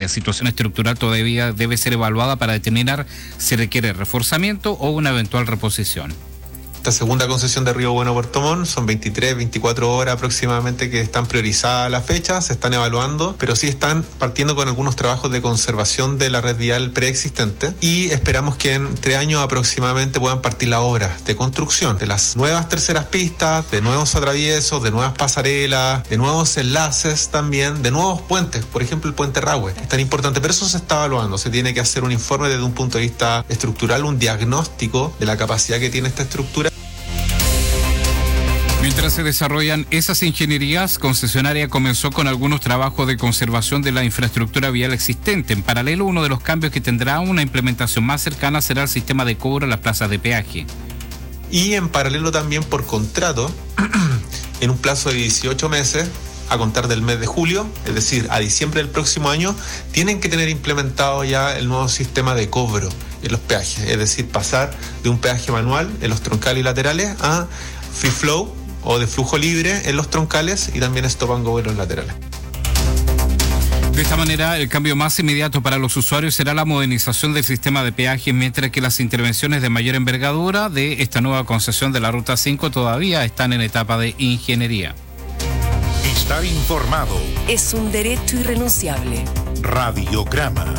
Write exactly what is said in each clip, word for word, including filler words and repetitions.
La situación estructural todavía debe ser evaluada para determinar si requiere reforzamiento o una eventual reposición. Esta segunda concesión de Río Bueno Puerto Montt son veintitrés, veinticuatro horas aproximadamente que están priorizadas las fechas, se están evaluando, pero sí están partiendo con algunos trabajos de conservación de la red vial preexistente y esperamos que en tres años aproximadamente puedan partir las obras de construcción de las nuevas terceras pistas, de nuevos atraviesos, de nuevas pasarelas, de nuevos enlaces también, de nuevos puentes, por ejemplo el puente Rahue, es tan importante, pero eso se está evaluando, se tiene que hacer un informe desde un punto de vista estructural, un diagnóstico de la capacidad que tiene esta estructura. Mientras se desarrollan esas ingenierías, concesionaria comenzó con algunos trabajos de conservación de la infraestructura vial existente. En paralelo, uno de los cambios que tendrá una implementación más cercana será el sistema de cobro en las plazas de peaje. Y en paralelo también por contrato, en un plazo de dieciocho meses, a contar del mes de julio, es decir, a diciembre del próximo año, tienen que tener implementado ya el nuevo sistema de cobro en los peajes, es decir, pasar de un peaje manual en los troncales y laterales a free flow o de flujo libre en los troncales y también stop and go en los laterales. De esta manera, el cambio más inmediato para los usuarios será la modernización del sistema de peaje, mientras que las intervenciones de mayor envergadura de esta nueva concesión de la Ruta cinco todavía están en etapa de ingeniería. Estar informado es un derecho irrenunciable. Radiograma.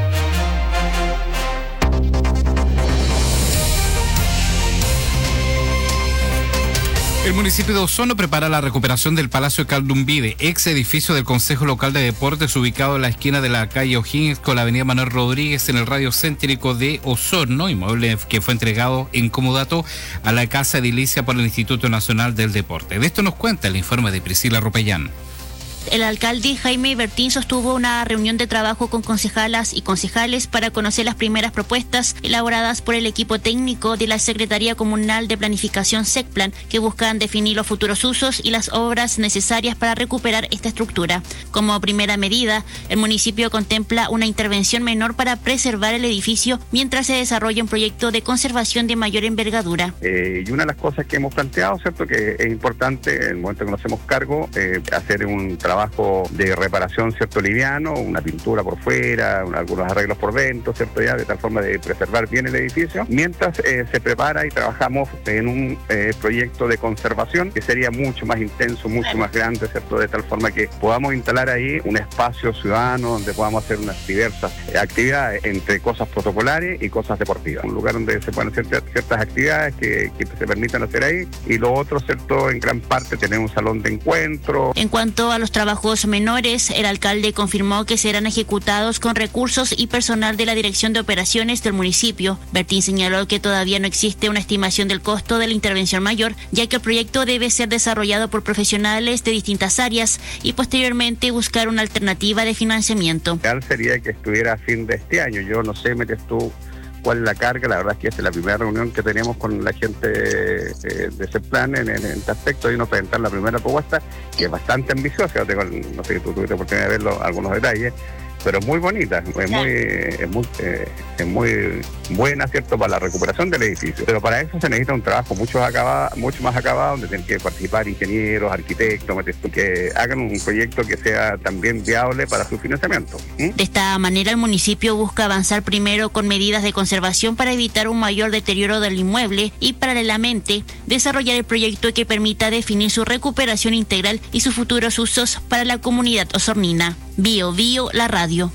El municipio de Osorno prepara la recuperación del Palacio Caldumbide, ex edificio del Consejo Local de Deportes, ubicado en la esquina de la calle O'Higgins con la avenida Manuel Rodríguez en el radio céntrico de Osorno, inmueble que fue entregado en comodato a la Casa Edilicia por el Instituto Nacional del Deporte. De esto nos cuenta el informe de Priscila Ropellán. El alcalde Jaime Bertín sostuvo una reunión de trabajo con concejalas y concejales para conocer las primeras propuestas elaboradas por el equipo técnico de la Secretaría Comunal de Planificación SECPLAN, que buscan definir los futuros usos y las obras necesarias para recuperar esta estructura. Como primera medida, el municipio contempla una intervención menor para preservar el edificio mientras se desarrolla un proyecto de conservación de mayor envergadura. Eh, y una de las cosas que hemos planteado, ¿cierto?, que es importante en el momento que nos hacemos cargo, eh, hacer un trabajo trabajo de reparación, cierto, liviano, una pintura por fuera, un, algunos arreglos por dentro, cierto, ya de tal forma de preservar bien el edificio, mientras eh, se prepara y trabajamos en un eh, proyecto de conservación que sería mucho más intenso, mucho más grande, cierto, de tal forma que podamos instalar ahí un espacio ciudadano donde podamos hacer unas diversas actividades entre cosas protocolares y cosas deportivas, un lugar donde se puedan hacer ciertas actividades que, que se permitan hacer ahí, y lo otro, cierto, en gran parte tener un salón de encuentro. En cuanto a los trabajos menores, el alcalde confirmó que serán ejecutados con recursos y personal de la Dirección de Operaciones del municipio. Bertín señaló que todavía no existe una estimación del costo de la intervención mayor, ya que el proyecto debe ser desarrollado por profesionales de distintas áreas y posteriormente buscar una alternativa de financiamiento. Lo ideal sería que estuviera a fin de este año. Yo no sé, metes tú cuál es la carga. La verdad es que esta es la primera reunión que tenemos con la gente eh, de ese plan en, en, en este aspecto, y nos presentar la primera propuesta, que es bastante ambiciosa. Tengo, no sé si tú tuviste oportunidad de ver algunos detalles, pero es muy bonita, es muy, es muy, eh, es muy buena, ¿cierto?, para la recuperación del edificio. Pero para eso se necesita un trabajo mucho, acabado, mucho más acabado, donde tienen que participar ingenieros, arquitectos, que hagan un proyecto que sea también viable para su financiamiento. ¿Mm? De esta manera, el municipio busca avanzar primero con medidas de conservación para evitar un mayor deterioro del inmueble y, paralelamente, desarrollar el proyecto que permita definir su recuperación integral y sus futuros usos para la comunidad osornina. Bio Bio, la radio.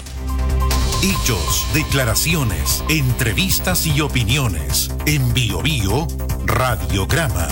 Hechos, declaraciones, entrevistas y opiniones. En Bio Bio, Radiograma.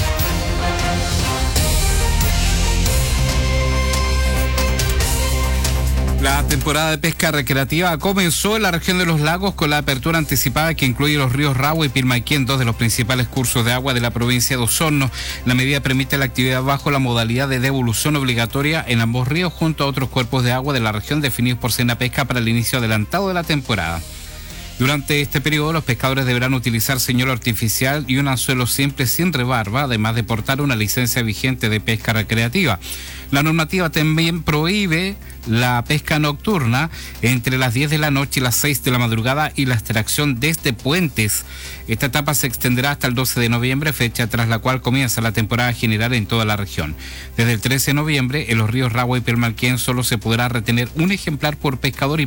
La temporada de pesca recreativa comenzó en la región de los lagos con la apertura anticipada que incluye los ríos Rahue y Pilmaiquén, dos de los principales cursos de agua de la provincia de Osorno. La medida permite la actividad bajo la modalidad de devolución obligatoria en ambos ríos junto a otros cuerpos de agua de la región definidos por Senapesca para el inicio adelantado de la temporada. Durante este periodo, los pescadores deberán utilizar señuelo artificial y un anzuelo simple sin rebarba, además de portar una licencia vigente de pesca recreativa. La normativa también prohíbe la pesca nocturna entre las diez de la noche y las seis de la madrugada y la extracción desde puentes. Esta etapa se extenderá hasta el doce de noviembre, fecha tras la cual comienza la temporada general en toda la región. Desde el trece de noviembre, en los ríos Rahue y Pilmaiquén solo se podrá retener un ejemplar por pescador y